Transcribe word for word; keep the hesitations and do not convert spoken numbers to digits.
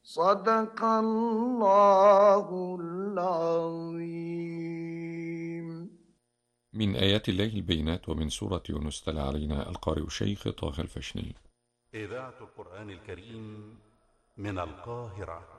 صدق الله العظيم. من آيات الله البينات ومن سورة يونس تلا علينا القارئ الشيخ طه الفشني. إذاعة القرآن الكريم من القاهرة.